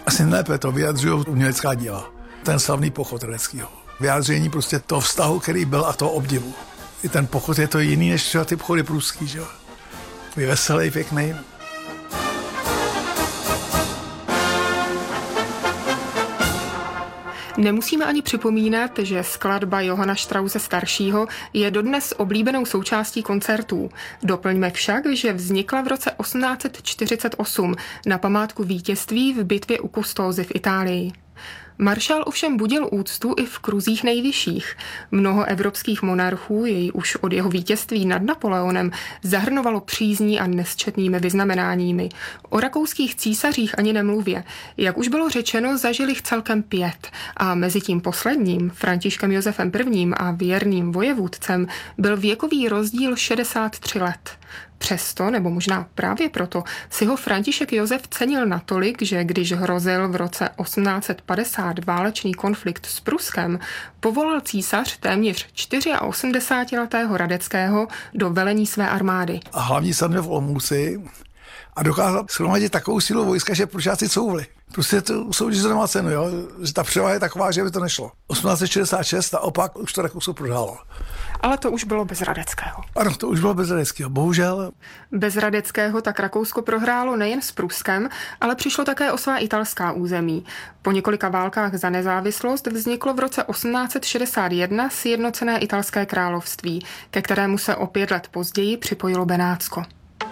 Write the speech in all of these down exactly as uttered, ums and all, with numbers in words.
asi nejlépe to vyjadřují umělecká díla. Ten slavný pochod Radeckýho. Vyjádření prostě toho vztahu, který byl, a toho obdivu. I ten pochod je to jiný, než třeba ty pochody průský, že jo. Je veselý, pěkný. Nemusíme ani připomínat, že skladba Johana Strause staršího je dodnes oblíbenou součástí koncertů. Doplňme však, že vznikla v roce osmnáct set čtyřicet osm na památku vítězství v bitvě u Custózy v Itálii. Maršál ovšem budil úctu i v kruzích nejvyšších. Mnoho evropských monarchů jej už od jeho vítězství nad Napoleonem zahrnovalo přízní a nesčetnými vyznamenáními. O rakouských císařích ani nemluvě. Jak už bylo řečeno, zažili jich celkem pět a mezi tím posledním, Františkem Josefem I. A věrným vojevůdcem, byl věkový rozdíl šedesát tři let. Přesto, nebo možná právě proto, si ho František Josef cenil natolik, že když hrozil v roce osmnáct set padesát válečný konflikt s Pruskem, povolal císař téměř osmdesátičtyřletého Radeckého do velení své armády. A hlavní sadne v Olomouci a dokázal shromadit takovou sílu vojska, že prušáci couvli. Prostě to soutěž nemá cenu, jo? Že ta převaha je taková, že by to nešlo. osmnáct set šedesát šest a opak už to Rakousko prohrálo. Ale to už bylo bez Radeckého. Ano, to už bylo bez Radeckého, bohužel. Bez Radeckého tak Rakousko prohrálo nejen s Pruskem, ale přišlo také o svá italská území. Po několika válkách za nezávislost vzniklo v roce osmnáct set šedesát jedna sjednocené italské království, ke kterému se o pět let později připojilo Benátsko.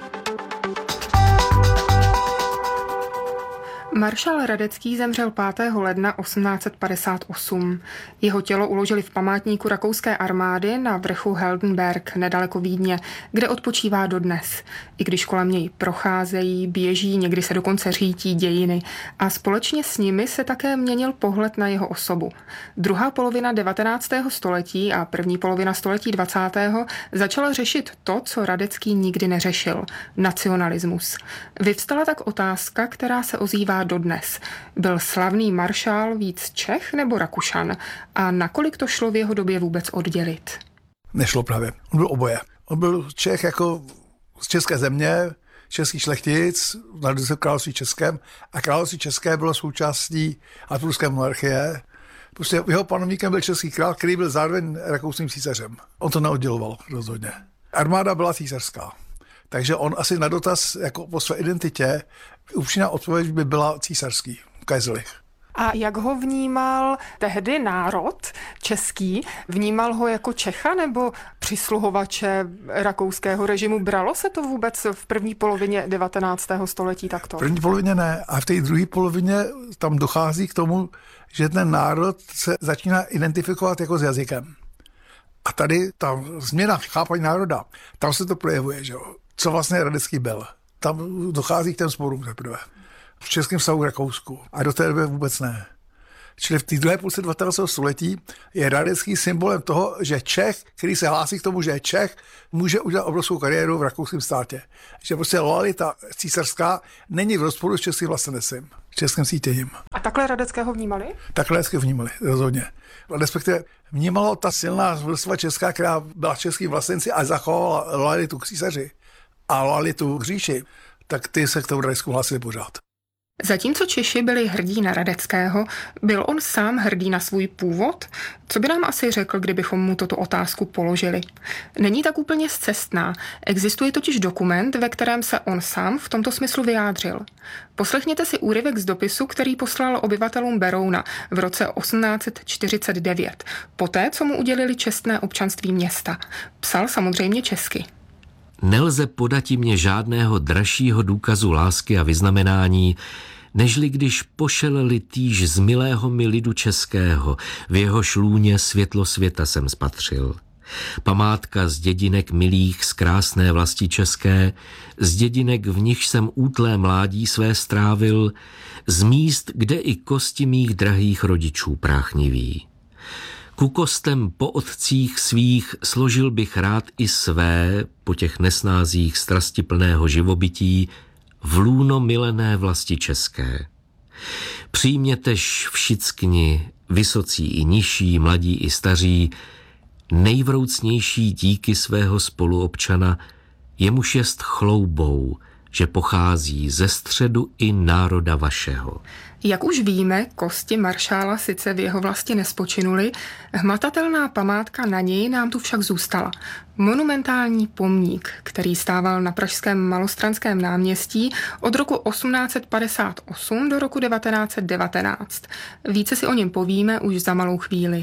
Maršál Radecký zemřel pátého ledna osmnáct set padesát osm. Jeho tělo uložili v památníku rakouské armády na vrchu Heldenberg nedaleko Vídně, kde odpočívá dodnes. I když kolem něj procházejí, běží, někdy se dokonce řítí dějiny a společně s nimi se také měnil pohled na jeho osobu. Druhá polovina devatenáctého století a první polovina století dvacátého začala řešit to, co Radecký nikdy neřešil – nacionalismus. Vyvstala tak otázka, která se ozývá dodnes. Byl slavný maršál víc Čech nebo Rakušan? A nakolik to šlo v jeho době vůbec oddělit? Nešlo právě. On byl oboje. On byl Čech jako z české země, český šlechtic, narodil se v království českém a království české bylo součástí habsburské monarchie. Prostě jeho panovníkem byl český král, který byl zároveň rakouským císařem. On to neodděloval rozhodně. Armáda byla císařská. Takže on asi na dotaz jako po své identitě upřímná odpověď by byla císařský, kaiserlich. A jak ho vnímal tehdy národ český? Vnímal ho jako Čecha nebo přisluhovače rakouského režimu? Bralo se to vůbec v první polovině devatenáctého století takto? V první polovině ne. A v té druhé polovině tam dochází k tomu, že ten národ se začíná identifikovat jako s jazykem. A tady ta změna chápání národa, tam se to projevuje, že jo? Co vlastně Radecký byl. Tam dochází k těm sporům teprve. V českém vztahu k Rakousku. A do té doby vůbec ne. Čili v té druhé půlce dvacátého století je Radecký symbolem toho, že Čech, který se hlásí k tomu, že je Čech, může udělat obrovskou kariéru v rakouském státě. Že prostě lojalita císařská není v rozporu s českým vlastenectvím, českým cítěním. A takhle Radeckého vnímali? Takhle Radeckého vnímali, rozhodně. Respektive vnímalo ta silná vrstva česká, která byla českým vlastenci a zachovala lojalitu k císaři a lojalitu k říši, tak ty se k tomu Radeckému hlásili pořád. Zatímco Češi byli hrdí na Radeckého, byl on sám hrdý na svůj původ? Co by nám asi řekl, kdybychom mu toto otázku položili? Není tak úplně scestná. Existuje totiž dokument, ve kterém se on sám v tomto smyslu vyjádřil. Poslechněte si úryvek z dopisu, který poslal obyvatelům Berouna v roce osmnáct set čtyřicet devět, poté, co mu udělili čestné občanství města. Psal samozřejmě česky. Nelze podati mě žádného dražšího důkazu lásky a vyznamenání, nežli když pošeleli týž z milého mi lidu českého, v jeho šlůně světlo světa jsem spatřil. Památka z dědinek milých z krásné vlasti české, z dědinek, v nich jsem útlé mládí své strávil, z míst, kde i kosti mých drahých rodičů práchniví. Ku kostem po otcích svých složil bych rád i své, po těch nesnázích strastiplného živobytí, v lůno milené vlasti české. Přijmětež všickni, vysocí i nižší, mladí i staří, nejvroucnější díky svého spoluobčana, jemuž jest chloubou, že pochází ze středu i národa vašeho. Jak už víme, kosti maršála sice v jeho vlasti nespočinuly, hmatatelná památka na něj nám tu však zůstala. Monumentální pomník, který stával na pražském Malostranském náměstí od roku osmnáct set padesát osm do roku devatenáct set devatenáct. Více si o něm povíme už za malou chvíli.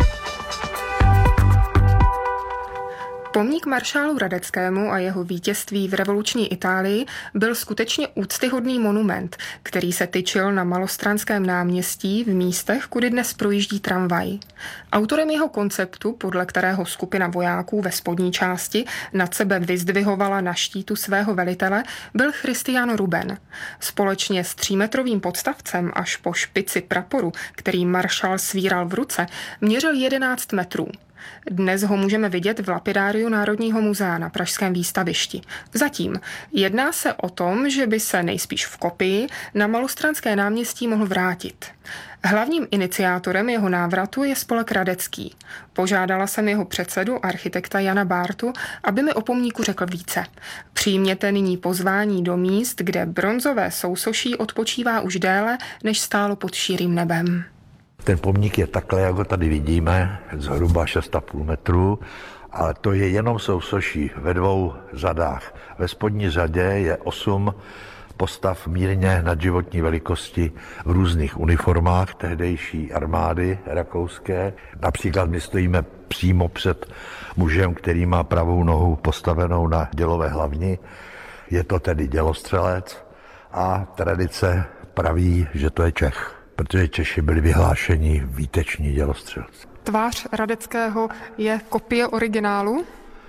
Pomník maršálu Radeckému a jeho vítězství v revoluční Itálii byl skutečně úctyhodný monument, který se tyčil na Malostranském náměstí v místech, kudy dnes projíždí tramvaj. Autorem jeho konceptu, podle kterého skupina vojáků ve spodní části nad sebe vyzdvihovala na štítu svého velitele, byl Christian Ruben. Společně s třímetrovým podstavcem až po špici praporu, který maršál svíral v ruce, měřil jedenáct metrů. Dnes ho můžeme vidět v lapidáriu Národního muzea na pražském výstavišti. Zatím jedná se o tom, že by se nejspíš v kopii na Malostranské náměstí mohl vrátit. Hlavním iniciátorem jeho návratu je spolek Radecký. Požádala jsem jeho předsedu, architekta Jana Bártu, aby mi o pomníku řekl více. Přijměte nyní pozvání do míst, kde bronzové sousoší odpočívá už déle, než stálo pod širým nebem. Ten pomník je takhle, jak ho tady vidíme, zhruba šest a půl metru, ale to je jenom sousoší ve dvou řadách. Ve spodní řadě je osm postav mírně nadživotní velikosti v různých uniformách tehdejší armády rakouské. Například my stojíme přímo před mužem, který má pravou nohu postavenou na dělové hlavni. Je to tedy dělostřelec a tradice praví, že to je Čech, protože Češi byli vyhlášeni výteční dělostřelci. Tvář Radeckého je kopie originálu?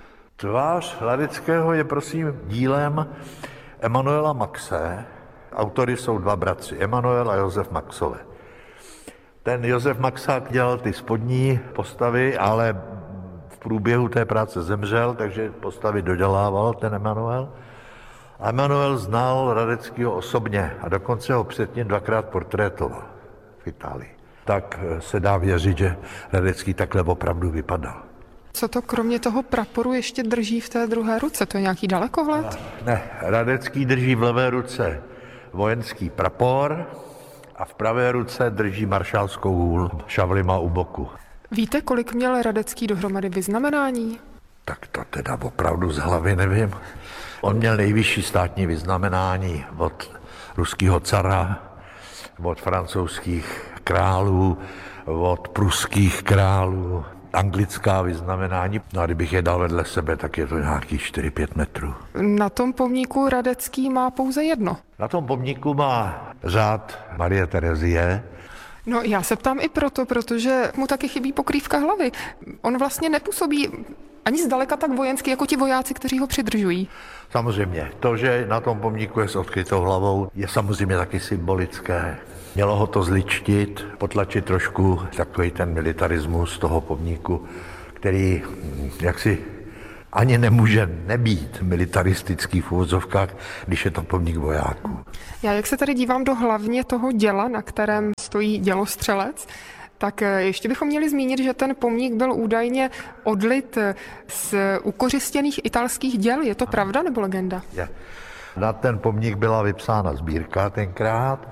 Tvář Radeckého je prosím dílem Emanuela Maxe. Autory jsou dva bratři, Emanuel a Josef Maxové. Ten Josef Maxák dělal ty spodní postavy, ale v průběhu té práce zemřel, takže postavy dodělával ten Emanuel. A Emanuel znal Radeckého osobně a dokonce ho předtím dvakrát portrétoval v Itálii. Tak se dá věřit, že Radecký takhle opravdu vypadal. Co to kromě toho praporu ještě drží v té druhé ruce? To je nějaký dalekohled? Ne, Radecký drží v levé ruce vojenský prapor a v pravé ruce drží maršálskou hůl, šavli má u boku. Víte, kolik měl Radecký dohromady vyznamenání? Tak to teda opravdu z hlavy nevím. On měl nejvyšší státní vyznamenání od ruského cara, od francouzských králů, od pruských králů, anglická vyznamenání. No a kdybych je dal vedle sebe, tak je to nějakých čtyři pět metrů. Na tom pomníku Radecký má pouze jedno. Na tom pomníku má řád Marie Terezie. No já se ptám i proto, protože mu taky chybí pokrývka hlavy. On vlastně nepůsobí ani zdaleka tak vojensky, jako ti vojáci, kteří ho přidržují. Samozřejmě, to, že na tom pomníku je s odkrytou hlavou, je samozřejmě taky symbolické. Mělo ho to zličtit, potlačit trošku takový ten militarismus toho pomníku, který jaksi ani nemůže nebýt militaristický v uvozovkách, když je to pomník vojáků. Já jak se tady dívám do hlavně toho děla, na kterém stojí dělostřelec, tak ještě bychom měli zmínit, že ten pomník byl údajně odlit z ukořistěných italských děl. Je to pravda nebo legenda? Je. Na ten pomník byla vypsána sbírka tenkrát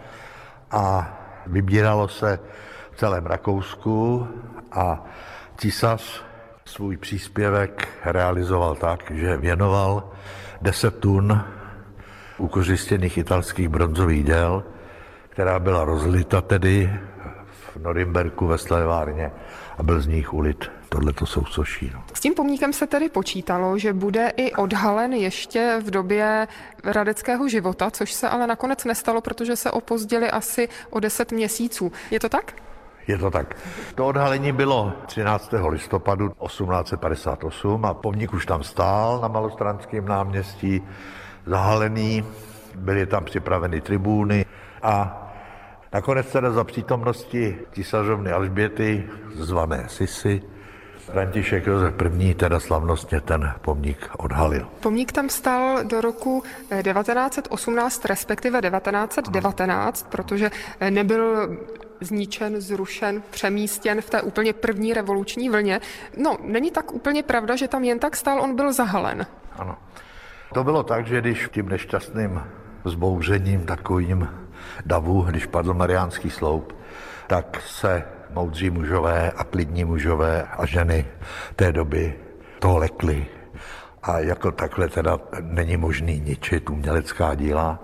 a vybíralo se v celém Rakousku a císař svůj příspěvek realizoval tak, že věnoval deset tun ukořistěných italských bronzových děl, která byla rozlita tedy v Norimberku ve slévárně a byl z nich ulit tohleto sousoší. No. S tím pomníkem se tedy počítalo, že bude i odhalen ještě v době Radeckého života, což se ale nakonec nestalo, protože se opozdili asi o deset měsíců. Je to tak? Je to tak. To odhalení bylo třináctého listopadu osmnáct set padesát osm a pomník už tam stál na Malostranském náměstí, zahalený, byly tam připraveny tribúny a nakonec teda za přítomnosti císařovny Alžběty, zvané Sisy, František Josef I. teda slavnostně ten pomník odhalil. Pomník tam stál do roku devatenáct set osmnáct, respektive devatenáct set devatenáct, protože nebyl zničen, zrušen, přemístěn v té úplně první revoluční vlně. No, není tak úplně pravda, že tam jen tak stál, on byl zahalen. Ano. To bylo tak, že když tím nešťastným vzbouřením takovým davu, když padl Mariánský sloup, tak se moudří mužové a klidní mužové a ženy té doby toho lekli. A jako takhle teda není možný ničit umělecká díla.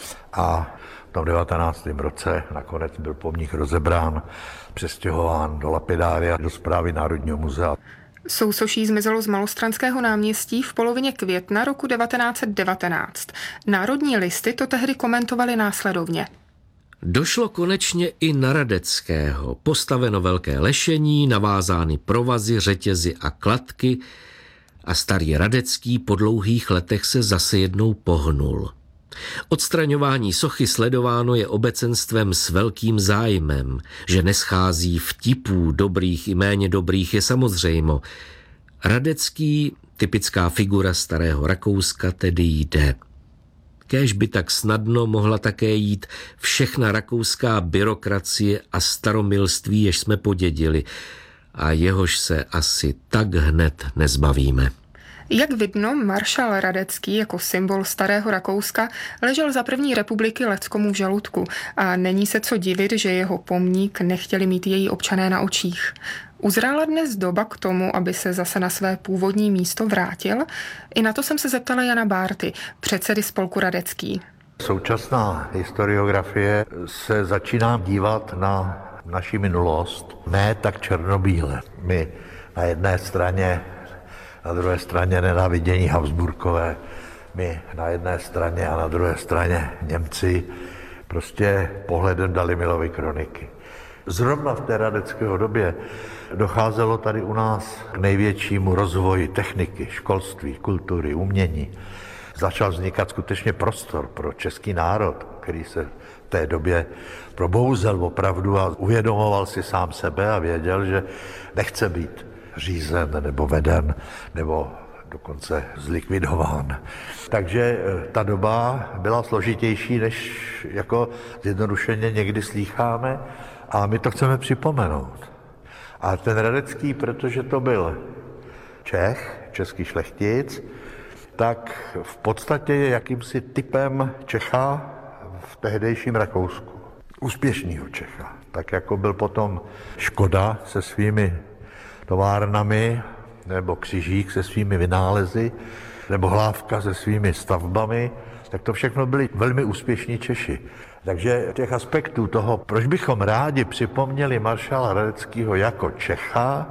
A v tom devatenáctém roce nakonec byl pomník rozebrán, přestěhován do lapidária, do správy Národního muzea. Sousoší zmizelo z Malostranského náměstí v polovině května roku devatenáct set devatenáct. Národní listy to tehdy komentovaly následovně. Došlo konečně i na Radeckého. Postaveno velké lešení, navázány provazy, řetězy a kladky a starý Radecký po dlouhých letech se zase jednou pohnul. Odstraňování sochy sledováno je obecenstvem s velkým zájmem, že neschází vtipů dobrých i méně dobrých je samozřejmo. Radecký, typická figura starého Rakouska, tedy jde. Kéž by tak snadno mohla také jít všechna rakouská byrokracie a staromilství, jež jsme podědili, a jehož se asi tak hned nezbavíme. Jak vidno, maršál Radecký jako symbol starého Rakouska ležel za první republiky Leckomu v žaludku a není se co divit, že jeho pomník nechtěli mít její občané na očích. Uzrála dnes doba k tomu, aby se zase na své původní místo vrátil? I na to jsem se zeptala Jana Bárty, předsedy spolku Radecký. Současná historiografie se začíná dívat na naši minulost ne tak černobíle. My na jedné straně, na druhé straně nenávidění Habsburkové, my na jedné straně a na druhé straně Němci prostě pohledem Dalimilovy kroniky. Zrovna v té radeckého době docházelo tady u nás k největšímu rozvoji techniky, školství, kultury, umění. Začal vznikat skutečně prostor pro český národ, který se v té době probouzel opravdu a uvědomoval si sám sebe a věděl, že nechce být řízen nebo veden nebo dokonce zlikvidován. Takže ta doba byla složitější, než jako zjednodušeně někdy slýcháme, a my to chceme připomenout. A ten Radecký, protože to byl Čech, český šlechtic, tak v podstatě je jakýmsi typem Čecha v tehdejším Rakousku. Úspěšnýho Čecha. Tak jako byl potom Škoda se svými továrnami, nebo Křižík se svými vynálezy, nebo Hlávka se svými stavbami, tak to všechno byli velmi úspěšní Češi. Takže těch aspektů toho, proč bychom rádi připomněli maršála Radeckého jako Čecha,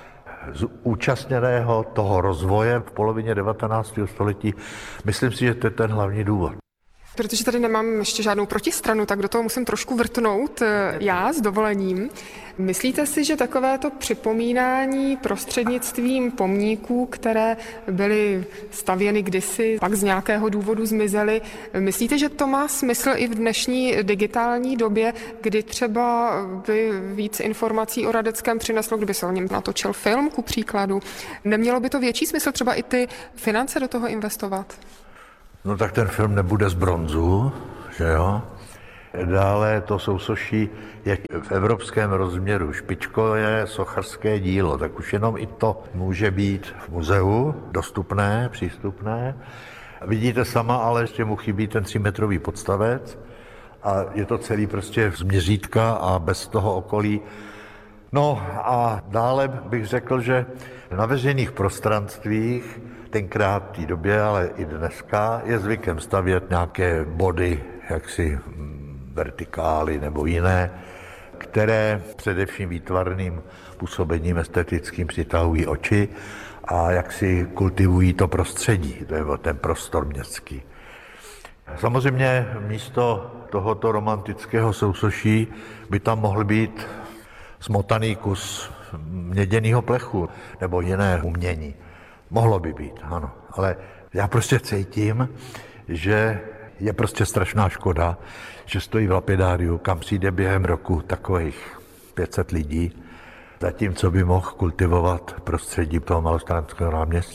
zúčastněného toho rozvoje v polovině devatenáctého století, myslím si, že to je ten hlavní důvod. Protože tady nemám ještě žádnou protistranu, tak do toho musím trošku vrtnout já s dovolením. Myslíte si, že takovéto připomínání prostřednictvím pomníků, které byly stavěny kdysi, pak z nějakého důvodu zmizely, myslíte, že to má smysl i v dnešní digitální době, kdy třeba by víc informací o Radeckém přineslo, kdyby se o něm natočil film, ku příkladu? Nemělo by to větší smysl třeba i ty finance do toho investovat? No tak ten film nebude z bronzu, že jo? Dále to sousoší je v evropském rozměru. Špičkové sochařské dílo, tak už jenom i to může být v muzeu dostupné, přístupné. Vidíte sama, ale ještě mu chybí ten třímetrový podstavec a je to celý prostě z měřítka a bez toho okolí. No a dále bych řekl, že na veřejných prostranstvích tenkrát v té době, ale i dneska je zvykem stavět nějaké body, jaksi vertikály nebo jiné, které především výtvarným působením estetickým přitahují oči a jaksi kultivují to prostředí, to je ten prostor městský. Samozřejmě místo tohoto romantického sousoší by tam mohl být smotaný kus měděného plechu nebo jiné umění. Mohlo by být, ano, ale já prostě cítím, že je prostě strašná škoda, že stojí v lapidáriu, kam přijde během roku takových pět set lidí, zatímco by mohl kultivovat prostředí toho Malostranského náměstí.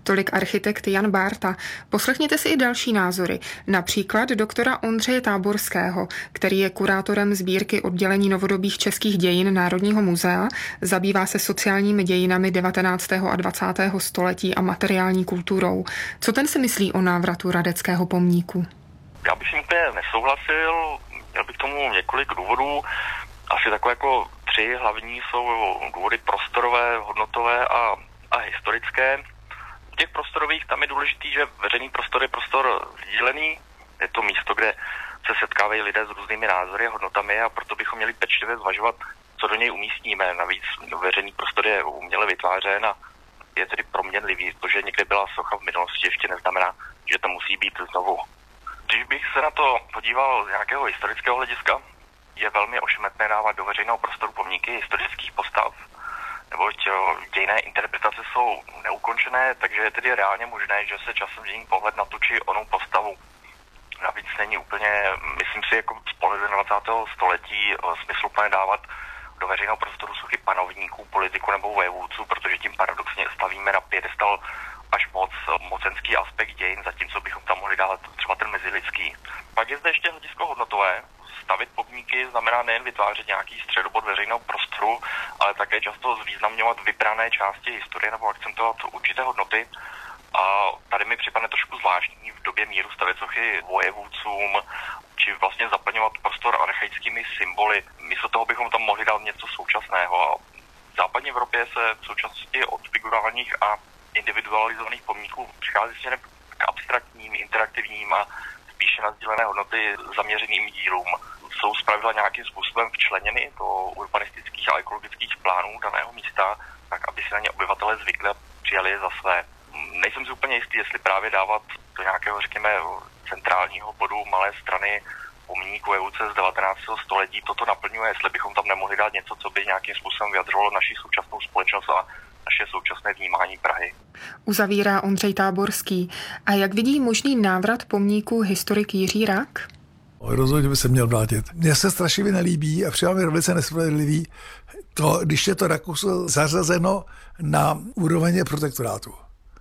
Tolik architekt Jan Bárta. Poslechněte si i další názory, například doktora Ondřeje Táborského, který je kurátorem sbírky oddělení novodobých českých dějin Národního muzea, zabývá se sociálními dějinami devatenáctého a dvacátého století a materiální kulturou. Co ten si myslí o návratu Radeckého pomníku? Já bych s ním úplně nesouhlasil, měl bych k tomu několik důvodů. Asi takové jako tři hlavní jsou důvody prostorové, hodnotové a, a historické. U těch prostorových tam je důležitý, že veřejný prostor je prostor sdílený. Je to místo, kde se setkávají lidé s různými názory a hodnotami a proto bychom měli pečlivě zvažovat, co do něj umístíme. Navíc veřejný prostor je uměle vytvářen a je tedy proměnlivý. To, že někde byla socha v minulosti, ještě neznamená, že to musí být znovu. Když bych se na to podíval z nějakého historického hlediska, je velmi ošemetné dávat do veřejného prostoru pomníky historických postav, neboť dějné interpretace jsou neukončené, takže je tedy reálně možné, že se časem změní pohled na tu či onou postavu. Navíc není úplně, myslím si, jako z pohledu dvacátého století smysluplné dávat do veřejného prostoru sochy panovníků, politiků nebo vévůdců, protože tím paradoxně stavíme na piedestal až moc mocenský aspekt dějin, zatímco bychom tam mohli dát třeba ten mezilidský. Pak je zde ještě hledisko hodnotové. Stavit pomníky znamená nejen vytvářet nějaký středobod veřejného prostoru, ale také často zvýznamňovat vybrané části historie nebo akcentovat určité hodnoty. A tady mi připadne trošku zvláštní v době míru stavět sochy vojevůdcům, či vlastně zaplňovat prostor archaickými symboly. Místo toho bychom tam mohli dát něco současného. A v západní Evropě se v současnosti od figurálních a individualizovaných pomníků přichází směrem k abstraktním, interaktivním a spíše na sdílené hodnoty zaměřeným dílům. Jsou zpravidla nějakým způsobem včleněny do urbanistických a ekologických plánů daného místa, tak aby si na ně obyvatelé zvykli a přijali je za své. Nejsem si úplně jistý, jestli právě dávat do nějakého, řekněme, centrálního bodu malé strany pomníku vévůdce z devatenáctého století toto naplňuje, jestli bychom tam nemohli dát něco, co by nějakým způsobem vyjadřovalo naši současnou společnost a naše současné vnímání Prahy. Uzavírá Ondřej Táborský. A jak vidí možný návrat pomníku historik Jiří Rak? Rozhodně by se měl vrátit. Mně se strašlivě nelíbí a přijám je velice nespravedlivý, to, když je to Rakousko zařazeno na úroveň protektorátu.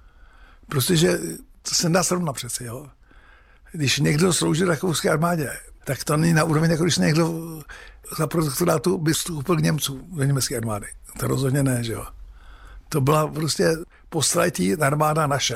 Prostě, že to se dá srovnat přece, jo. Když někdo slouží rakouské armádě, tak to není na úroveň, jako když někdo za protektorátu by vstoupil k Němců do německé armády. To rozhodně ne, že jo. To byla prostě postletí armáda naše.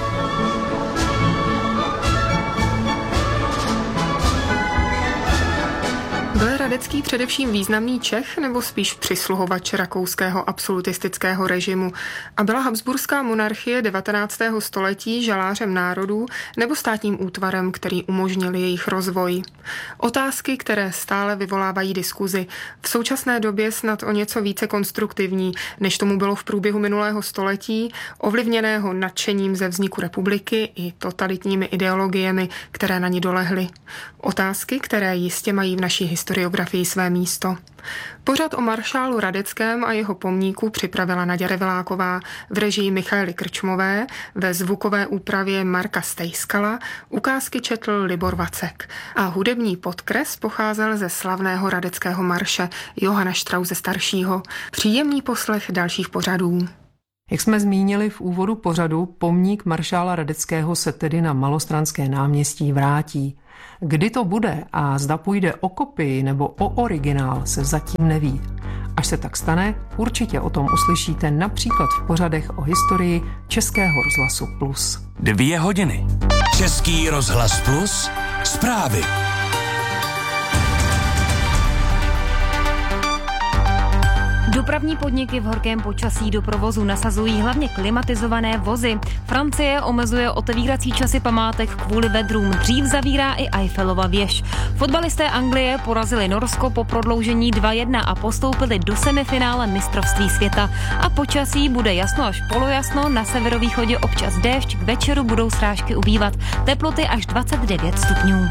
Byl Radecký především významný Čech nebo spíš přisluhovač rakouského absolutistického režimu? A byla habsburská monarchie devatenáctého století žalářem národů nebo státním útvarem, který umožnil jejich rozvoj? Otázky, které stále vyvolávají diskuzi. V současné době snad o něco více konstruktivní, než tomu bylo v průběhu minulého století, ovlivněného nadšením ze vzniku republiky i totalitními ideologiemi, které na ní dolehly. Otázky, které jistě mají v naší historiografii své místo. Pořad o maršálu Radeckém a jeho pomníku připravila Naďa Reveláková v režii Michaely Krčmové, ve zvukové úpravě Marka Stejskala, ukázky četl Libor Vacek a hudební podkres pocházel ze slavného radeckého marše Johana Strause staršího. Příjemný poslech dalších pořadů. Jak jsme zmínili v úvodu pořadu, pomník maršála Radeckého se tedy na Malostranské náměstí vrátí. Kdy to bude a zda půjde o kopii nebo o originál, se zatím neví. Až se tak stane, určitě o tom uslyšíte například v pořadech o historii Českého rozhlasu Plus. Dvě hodiny. Český rozhlas Plus. Zprávy. Dopravní podniky v horkém počasí do provozu nasazují hlavně klimatizované vozy. Francie omezuje otevírací časy památek kvůli vedrům. Dřív zavírá i Eiffelova věž. Fotbalisté Anglie porazili Norsko po prodloužení dva jedna a postoupili do semifinále mistrovství světa. A počasí bude jasno až polojasno, na severovýchodě občas déšť, k večeru budou srážky ubývat. Teploty až dvacet devět stupňů.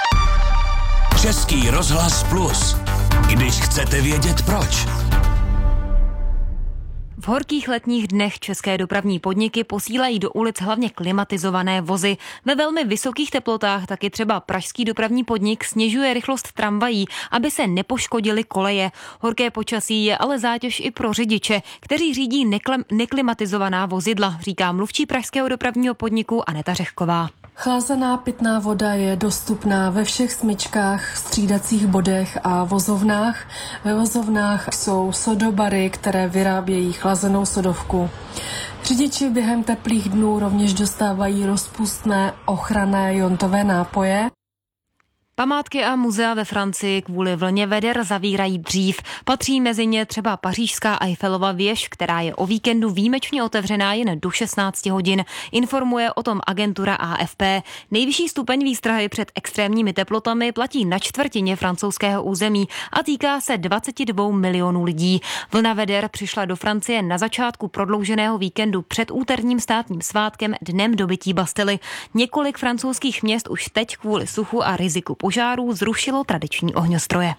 Český rozhlas Plus. Když chcete vědět proč. V V horkých letních dnech české dopravní podniky posílají do ulic hlavně klimatizované vozy. Ve velmi vysokých teplotách taky třeba pražský dopravní podnik snižuje rychlost tramvají, aby se nepoškodily koleje. Horké počasí je ale zátěž i pro řidiče, kteří řídí neklim- neklimatizovaná vozidla, říká mluvčí pražského dopravního podniku Aneta Řehková. Chlazená pitná voda je dostupná ve všech smyčkách, střídacích bodech a vozovnách. Ve vozovnách jsou sodobary, které vyrábějí chlazenou sodovku. Řidiči během teplých dnů rovněž dostávají rozpustné ochranné jontové nápoje. Památky a muzea ve Francii kvůli vlně veder zavírají dřív. Patří mezi ně třeba pařížská Eiffelova věž, která je o víkendu výjimečně otevřená jen do šestnáct hodin. Informuje o tom agentura A F P. Nejvyšší stupeň výstrahy před extrémními teplotami platí na čtvrtině francouzského území a týká se dvacet dva milionů lidí. Vlna veder přišla do Francie na začátku prodlouženého víkendu před úterním státním svátkem Dnem dobytí Bastily. Několik francouzských měst už teď kvůli suchu a riziku požárů zrušilo tradiční ohňostroje.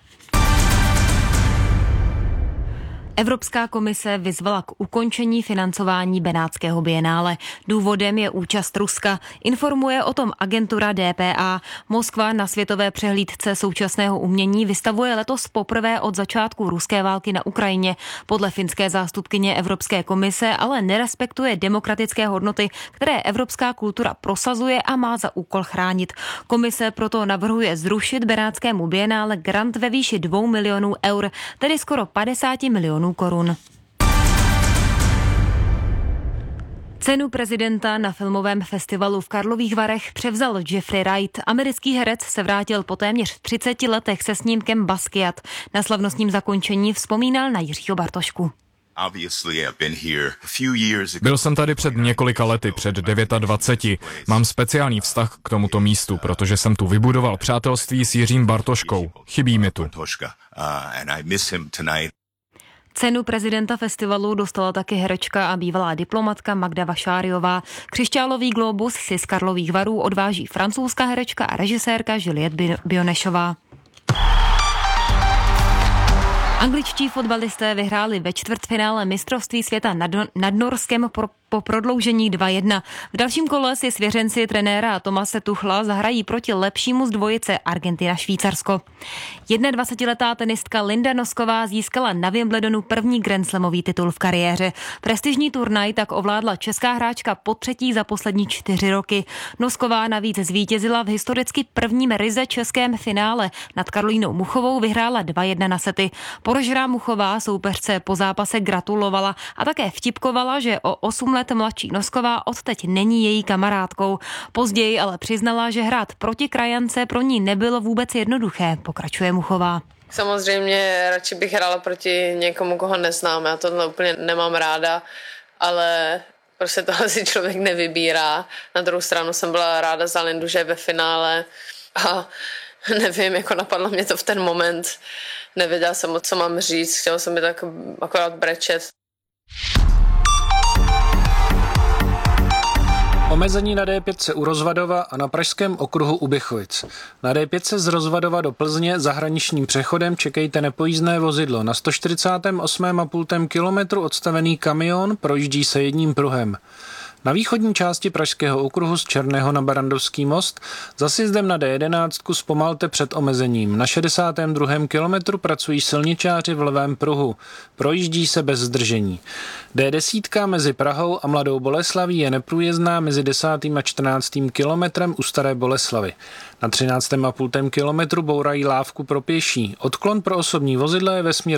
Evropská komise vyzvala k ukončení financování Benátského bienále. Důvodem je účast Ruska. Informuje o tom agentura D P A. Moskva na světové přehlídce současného umění vystavuje letos poprvé od začátku ruské války na Ukrajině. Podle finské zástupkyně Evropské komise ale nerespektuje demokratické hodnoty, které evropská kultura prosazuje a má za úkol chránit. Komise proto navrhuje zrušit Benátskému bienále grant ve výši dvou milionů eur, tedy skoro padesát milionů korun. Cenu prezidenta na filmovém festivalu v Karlových Varech převzal Jeffrey Wright. Americký herec se vrátil po téměř třiceti letech se snímkem Basquiat. Na slavnostním zakončení vzpomínal na Jiřího Bartošku. Byl jsem tady před několika lety, před dvaceti devíti. Mám speciální vztah k tomuto místu, protože jsem tu vybudoval přátelství s Jiřím Bartoškou. Chybí mi tu. Cenu prezidenta festivalu dostala taky herečka a bývalá diplomatka Magda Vašáriová. Křišťálový glóbus si z Karlových Varů odváží francouzská herečka a režisérka Juliette Bionešová. Angličtí fotbalisté vyhráli ve čtvrtfinále mistrovství světa nad, nad Norskem pro, po prodloužení dva jedna. V dalším kole si svěřenci trenéra Tomase Tuchla zahrají proti lepšímu z dvojice Argentina-Švýcarsko. dvacetiletá tenistka Linda Nosková získala na Wimbledonu první grandslamový titul v kariéře. Prestižní turnaj tak ovládla česká hráčka po třetí za poslední čtyři roky. Nosková navíc zvítězila v historicky prvním ryze českém finále. Nad Karolínou Muchovou vyhrála dva jedna na sety. Porožrá Muchová soupeřce po zápase gratulovala a také vtipkovala, že o osm let mladší Nosková odteď není její kamarádkou. Později ale přiznala, že hrát proti krajance pro ní nebylo vůbec jednoduché, pokračuje Muchová. Samozřejmě radši bych hrála proti někomu, koho neznám, já tohle úplně nemám ráda, ale prostě tohle si člověk nevybírá. Na druhou stranu jsem byla ráda za Lindu, že je ve finále a nevím, jako napadlo mě to v ten moment. Nevěděla jsem, co mám říct, chtěla jsem mi tak akorát brečet. Omezení na D pět u Rozvadova a na pražském okruhu u Bychovic. Na D pět z Rozvadova do Plzně zahraničním přechodem čekejte nepojízdné vozidlo. Na sto čtyřicet osm celá pět kilometru odstavený kamion projíždí se jedním pruhem. Na východní části pražského okruhu z Černého na Barandovský most za sjezdem na D jedenáct zpomalte před omezením. Na šedesátém druhém kilometru pracují silničáři v levém pruhu. Projíždí se bez zdržení. D deset mezi Prahou a Mladou Boleslaví je neprůjezdná mezi desátým a čtrnáctým kilometrem u Staré Boleslavy. Na třináctém a půl kilometru bourají lávku pro pěší. Odklon pro osobní vozidla je ve směru